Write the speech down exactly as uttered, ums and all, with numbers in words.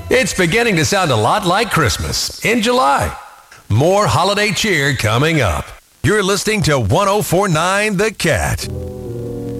It's beginning to sound a lot like Christmas in July. More holiday cheer coming up. You're listening to one oh four point nine The Cat.